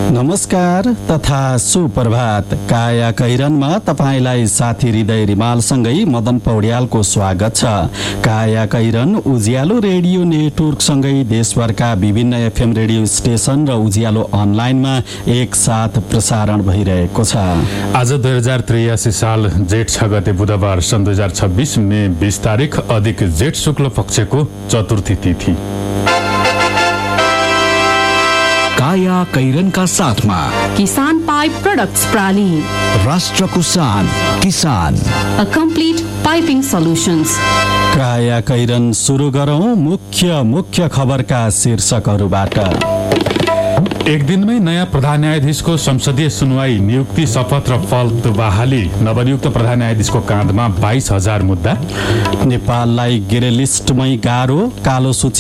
नमस्कार तथा सुप्रभात। काया कैरनमा तपाईलाई साथी हृदय रिमालसँगै मदन पौड्यालको स्वागत छ। काया कैरन उज्यालो रेडियो नेटवर्कसँगै देशभरका विभिन्न एफएम रेडियो स्टेशन र उज्यालो अनलाइनमा एक साथ प्रसारण भइरहेको छ। आज 2083 साल जेठ 6 गते बुधबार सन् 2026 मे 20 तारिक अधिक जेठ शुक्ल पक्षको चतुर्थी तिथि। काया कैरनका साथमा किसान पाइप प्रोडक्ट्स प्राली, राष्ट्रको शान किसान, अ कम्प्लिट पाइपिङ सल्युशन्स। काया कैरन सुरु गरौं मुख्य खबरका शीर्षकहरूबाट। एक दिनमै नयाँ प्रधान न्यायाधीशको संसदीय सुनवाई, नियुक्ति, शपथ र पद बहाली। नवनियुक्त प्रधान न्यायाधीशको काँधमा 22,000 मुद्दा। नेपाललाई ग्रे लिस्टमै गाह्रो, कालो सूची